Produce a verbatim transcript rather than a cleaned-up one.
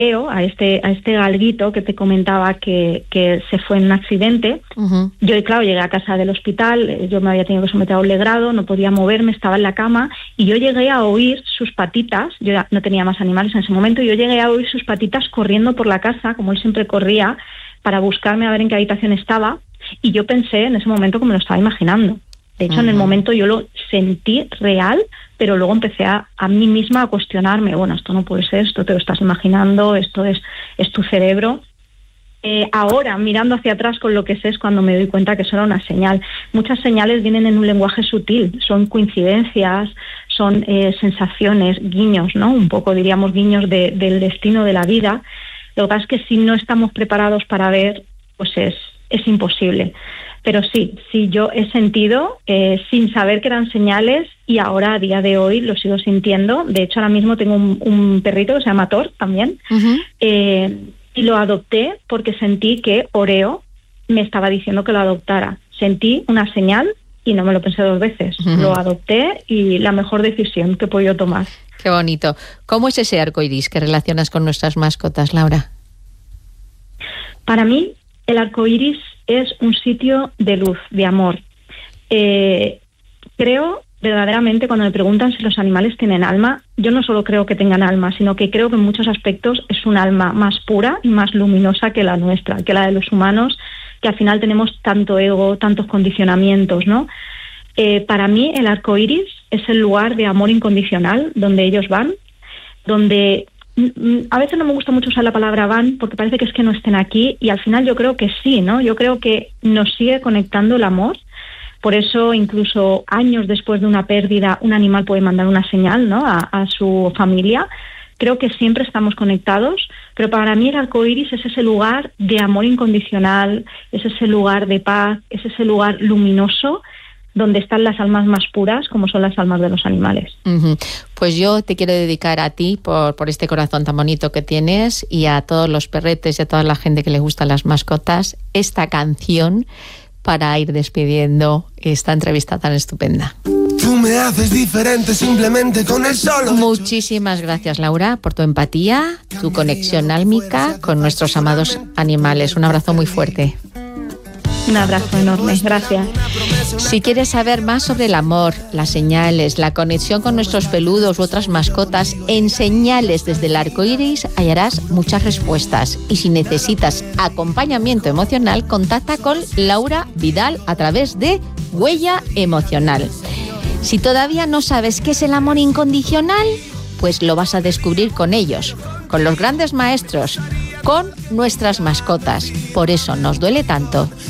a este, a este galguito que te comentaba que, que se fue en un accidente. Uh-huh. Yo, claro, llegué a casa del hospital, yo me había tenido que someter a un legrado, no podía moverme, estaba en la cama, y yo llegué a oír sus patitas, yo ya no tenía más animales en ese momento, y yo llegué a oír sus patitas corriendo por la casa, como él siempre corría, para buscarme a ver en qué habitación estaba, y yo pensé en ese momento que me lo estaba imaginando. De hecho, uh-huh. en el momento yo lo sentí real, pero luego empecé a, a mí misma a cuestionarme, bueno, esto no puede ser, esto te lo estás imaginando, esto es, es tu cerebro. Eh, ahora, mirando hacia atrás con lo que sé, es cuando me doy cuenta que eso era una señal. Muchas señales vienen en un lenguaje sutil, son coincidencias, son eh, sensaciones, guiños, ¿no? Un poco, diríamos, guiños de, del destino de la vida. Lo que pasa es que si no estamos preparados para ver, pues es, es imposible. Pero sí, sí, yo he sentido, eh, sin saber que eran señales, y ahora a día de hoy lo sigo sintiendo. De hecho, ahora mismo tengo un, un perrito que se llama Thor también, uh-huh. eh, y lo adopté porque sentí que Oreo me estaba diciendo que lo adoptara. Sentí una señal y no me lo pensé dos veces. Uh-huh. Lo adopté y la mejor decisión que he podido tomar. Qué bonito. ¿Cómo es ese arco iris que relacionas con nuestras mascotas, Laura? Para mí, el arco iris es un sitio de luz, de amor. Eh, creo, verdaderamente, cuando me preguntan si los animales tienen alma, yo no solo creo que tengan alma, sino que creo que en muchos aspectos es un alma más pura y más luminosa que la nuestra, que la de los humanos, que al final tenemos tanto ego, tantos condicionamientos, ¿no? Eh, para mí, el arco iris es el lugar de amor incondicional donde ellos van, donde a veces no me gusta mucho usar la palabra van porque parece que es que no estén aquí, y al final yo creo que sí, ¿no? Yo creo que nos sigue conectando el amor. Por eso, incluso años después de una pérdida, un animal puede mandar una señal, ¿no? a, a su familia. Creo que siempre estamos conectados, pero para mí el arco iris es ese lugar de amor incondicional, es ese lugar de paz, es ese lugar luminoso donde están las almas más puras, como son las almas de los animales. Uh-huh. Pues yo te quiero dedicar a ti por, por este corazón tan bonito que tienes, y a todos los perretes y a toda la gente que le gustan las mascotas, esta canción para ir despidiendo esta entrevista tan estupenda. Tú me haces diferente simplemente con el solo. Muchísimas gracias, Laura, por tu empatía, tu conexión álmica con nuestros amados animales. Un abrazo muy fuerte. Un abrazo enorme, gracias. Si quieres saber más sobre el amor, las señales, la conexión con nuestros peludos u otras mascotas, en Señales desde el Arco Iris hallarás muchas respuestas. Y si necesitas acompañamiento emocional, contacta con Laura Vidal a través de Huella Emocional. Si todavía no sabes qué es el amor incondicional, pues lo vas a descubrir con ellos, con los grandes maestros, con nuestras mascotas. Por eso nos duele tanto